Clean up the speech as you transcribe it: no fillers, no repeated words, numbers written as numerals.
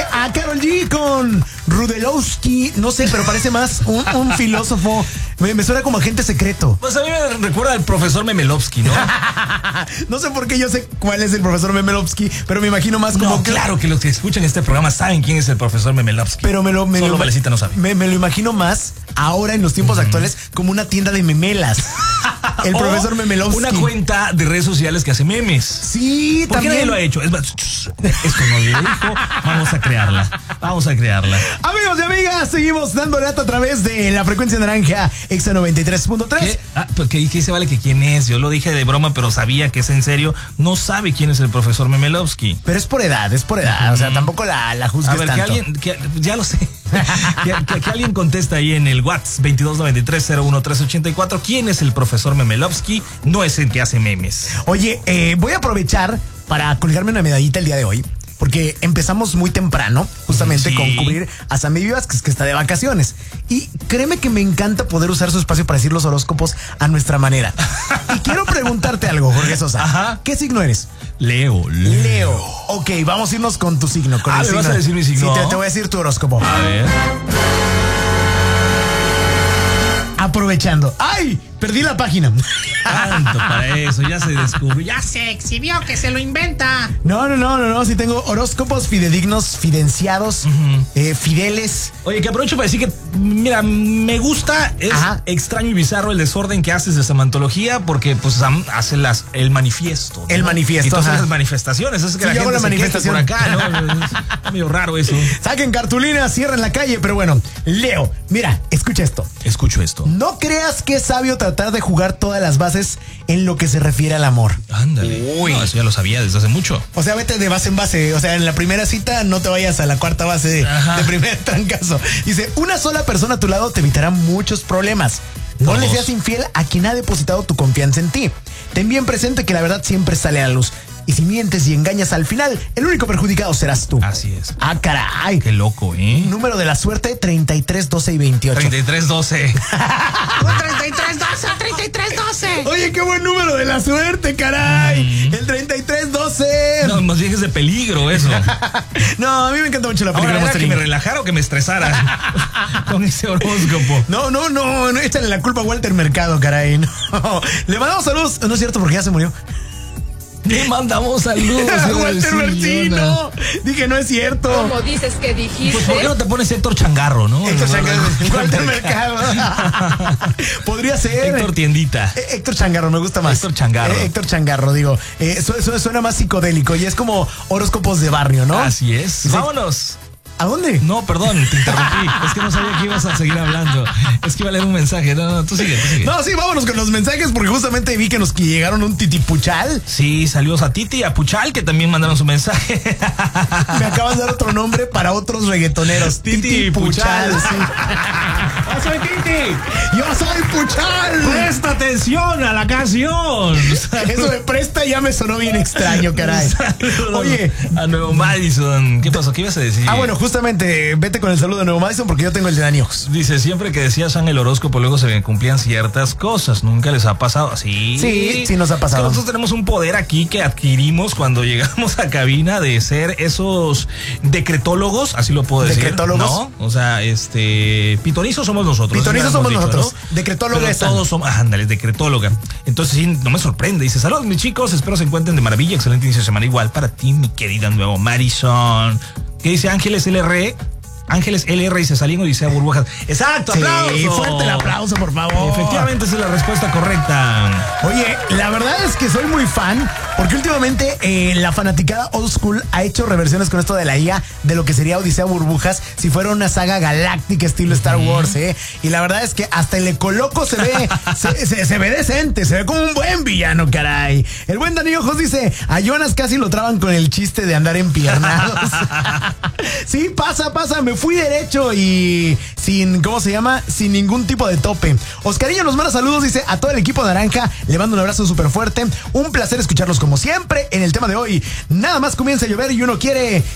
a Karol G con Rudelowski. No sé, pero parece más un filósofo. Me suena como agente secreto. Pues a mí me recuerda al profesor Memelovsky, ¿no? No sé por qué yo sé cuál es el profesor Memelovsky, pero me imagino más como... No, claro que los que escuchan este programa saben quién es el profesor Memelovsky. Pero Solo Valecita no sabe. Me lo imagino más ahora en los tiempos actuales como una tienda de memelas. El profesor Memelovsky. Una cuenta de redes sociales que hace memes. Sí, ¿Por qué nadie lo ha hecho? Es más, esto no lo dijo. Vamos a crearla. Amigos y amigas, seguimos dando lata a través de la frecuencia naranja Exa 93.3. ¿Qué? Pues que dice Vale que quién es. Yo lo dije de broma, pero sabía que es en serio. No sabe quién es el profesor Memelovsky. Pero es por edad. O sea, tampoco la juzgues a ver, tanto. Ya lo sé. que alguien contesta ahí en el WhatsApp 2293-01384. ¿Quién es el profesor Memelovsky? No es el que hace memes. Oye, voy a aprovechar para colgarme una medallita el día de hoy, porque empezamos muy temprano, justamente con cubrir a Sammy Vázquez, que está de vacaciones. Y créeme que me encanta poder usar su espacio para decir los horóscopos a nuestra manera. Y quiero preguntarte algo, Jorge Sosa. Ajá. ¿Qué signo eres? Leo. Ok, vamos a irnos con tu signo. Con el ¿me signo. vas a decir mi signo? Sí, te voy a decir tu horóscopo. A ver. Aprovechando. ¡Ay! Perdí la página. Tanto para eso, ya se descubrió. Ya se exhibió que se lo inventa. No. Sí tengo horóscopos fidedignos, fidenciados, fideles. Oye, que aprovecho para decir que, mira, me gusta, es extraño y bizarro el desorden que haces de Samantología, porque pues Sam hace el manifiesto, ¿no? El manifiesto. Entonces las manifestaciones, es que la gente la manifestación por acá, ¿no? Es medio raro eso. Saquen cartulinas, cierren la calle, pero bueno, Leo, mira, escucha esto. Escucho esto. No creas que es sabio tratar de jugar todas las bases en lo que se refiere al amor. Ándale. Uy. No, eso ya lo sabía desde hace mucho. O sea, vete de base en base. O sea, en la primera cita no te vayas a la cuarta base de primer trancazo. Dice, una sola persona a tu lado te evitará muchos problemas. No le seas infiel a quien ha depositado tu confianza en ti. Ten bien presente que la verdad siempre sale a la luz. Y si mientes y engañas al final, el único perjudicado serás tú. Así es. Ah, caray. Qué loco, ¿eh? Número de la suerte, 33, 12 y 28. 33, 12. 33, 12, 33, 12. Oye, qué buen número de la suerte, caray. El 33, 12. No, más bien es de peligro eso. No, a mí me encanta mucho la película. Ahora, ¿era que me relajara o que me estresara con ese horóscopo? No, échale la culpa a Walter Mercado, caray. No. Le mandamos saludos. No es cierto, porque ya se murió. Le mandamos saludos. Walter Mercado. Dije, no es cierto. ¿Cómo dices que dijiste? Pues ¿por qué no te pones Héctor Changarro, no? Héctor Changarro. Walter Mercado. Podría ser. Héctor Tiendita. Héctor Changarro, me gusta más. Héctor Changarro. Héctor Changarro, digo. Suena más psicodélico y es como horóscopos de barrio, ¿no? Así es. Sí. Vámonos. ¿A dónde? No, perdón, te interrumpí. Es que no sabía que ibas a seguir hablando. Es que iba a leer un mensaje. No, tú sigue. No, sí, vámonos con los mensajes porque justamente vi que nos llegaron un titipuchal. Sí, saludos a Titi y a Puchal que también mandaron su mensaje. Me acabas de dar otro nombre para otros reggaetoneros. Titi Puchal. Sí. ¡Yo soy Titi! ¡Yo soy Puchal! ¡Presta atención a la canción! Eso de presta ya me sonó bien extraño, caray. Oye. A Nuevo Madison. ¿Qué pasó? ¿Qué ibas a decir? Bueno, justamente vete con el saludo de Nuevo Madison porque yo tengo el de Dani Ojos. Dice, siempre que decías en el horóscopo luego se cumplían ciertas cosas. ¿Nunca les ha pasado así? Sí nos ha pasado. Nosotros tenemos un poder aquí que adquirimos cuando llegamos a cabina de ser esos decretólogos, así lo puedo decir. ¿Decretólogos? ¿No? O sea, pitonizos somos nosotros. Pitonizos somos nosotros. ¿No? Decretóloga es todos somos, ándale, decretóloga. Entonces sí, no me sorprende. Dice, saludos mis chicos, espero se encuentren de maravilla. Excelente inicio de semana igual para ti, mi querida Nuevo Madison. ¿Qué dice Ángeles LR? Ángeles LR dice Salín Odisea Burbujas. ¡Exacto! Sí, ¡Aplauso! Fuerte el aplauso, por favor. Efectivamente, esa es la respuesta correcta. Oye, la verdad es que soy muy fan porque últimamente la fanaticada old school ha hecho reversiones con esto de la IA de lo que sería Odisea Burbujas si fuera una saga galáctica estilo Star Wars, Y la verdad es que hasta el Ecoloco se ve se ve decente, se ve como un buen villano, caray. El buen Dani Ojos dice, a Jonas casi lo traban con el chiste de andar empiernados. Sí, pasa, me fui derecho y sin, ¿cómo se llama? Sin ningún tipo de tope. Oscarillo nos manda saludos, dice, a todo el equipo naranja, le mando un abrazo súper fuerte. Un placer escucharlos como siempre. En el tema de hoy, nada más comienza a llover y uno quiere